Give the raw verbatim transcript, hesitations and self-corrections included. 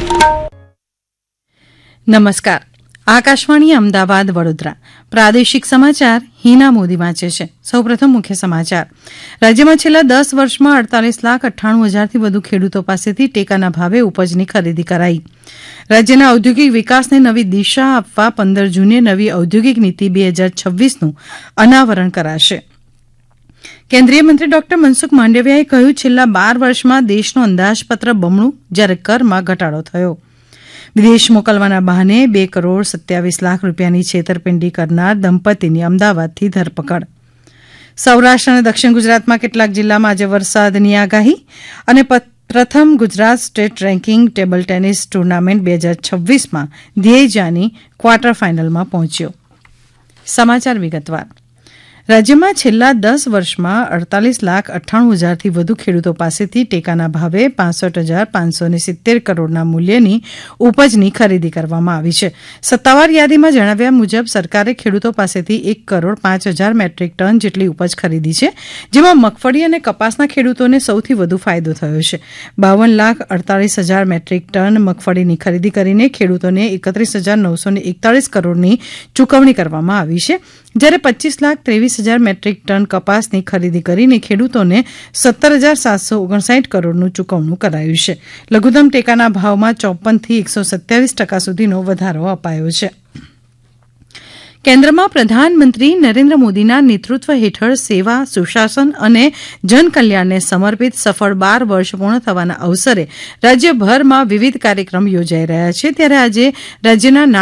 નમસ્કાર. આકાશવાણી અમદાવાદ વડોદરા પ્રાદેશિક સમાચાર હિના મોદી વાંચે છે. સૌપ્રથમ મુખ્ય સમાચાર. રાજ્યમાં છેલ્લા દસ વર્ષમાં અડતાલીસ લાખ અઠ્ઠાણું હજારથી વધુ ખેડૂતો પાસેથી ટેકાના ભાવે ઉપજની ખરીદી કરાઈ. રાજ્યના ઔદ્યોગિક વિકાસને નવી દિશા આપવા પંદર જૂને નવી ઔદ્યોગિક નીતિ બે હજાર છવ્વીસનું અનાવરણ કરાશે. કેન્દ્રીય મંત્રી ડોક્ટર મનસુખ માંડવિયાએ કહ્યું છેલ્લા બાર વર્ષમાં દેશનું અંદાજપત્ર બમણું જ્યારે કરમાં ઘટાડો થયો. વિદેશ મોકલવાના બહાને બે કરોડ સત્યાવીસ લાખ રૂપિયાની છેતરપિંડી કરનાર દંપતીની અમદાવાદથી ધરપકડ. સૌરાષ્ટ્ર અને દક્ષિણ ગુજરાતમાં કેટલાક જિલ્લામાં આજે વરસાદની આગાહી અને પ્રથમ Gujarat state ranking table tennis tournament બે હજાર છવ્વીસમાં ધ્યેયજાની ક્વાર્ટર ફાઇનલમાં પહોંચ્યો. સમાચાર વિગતવાર. રાજ્યમાં છેલ્લા દસ વર્ષમાં અડતાલીસ લાખ અઠ્ઠાણું હજારથી વધુ ખેડૂતો પાસેથી ટેકાના ભાવે પાંસઠ હજાર પાંચસો સિત્તેર કરોડના મૂલ્યની ઉપજની ખરીદી કરવામાં આવી છે. સત્તાવાર યાદીમાં જણાવ્યા મુજબ સરકારે ખેડૂતો પાસેથી એક કરોડ પાંચ હજાર મેટ્રિક ટન જેટલી ઉપજ ખરીદી છે, જેમાં મગફળી અને કપાસના ખેડૂતોને સૌથી વધુ ફાયદો થયો છે. બાવન લાખ અડતાલીસ હજાર મેટ્રિક ટન મગફળીની ખરીદી કરીને ખેડૂતોને એકત્રીસ હજાર નવસો એકતાલીસ કરોડની ચૂકવણી કરવામાં આવી છે, જ્યારે પચીસ લાખ ત્રેવીસ હજાર મેટ્રિક ટન કપાસની ખરીદી કરીને ખેડૂતોને સત્તર હજાર સાતસો ઓગણસાઠ કરોડનું ચૂકવણું કરાયું છે. લઘુત્તમ ટેકાના ભાવમાં ચોપનથી એકસો સત્યાવીસ ટકા સુધીનો વધારો અપાયો છે. કેન્દ્રમાં પ્રધાનમંત્રી નરેન્દ્ર મોદીના નેતૃત્વ હેઠળ સેવા, સુશાસન અને જનકલ્યાણને સમર્પિત સફળ બાર વર્ષ પૂર્ણ થવાના અવસરે રાજ્યભરમાં વિવિધ કાર્યક્રમ યોજાઈ રહ્યા છે. ત્યારે આજે રાજ્યના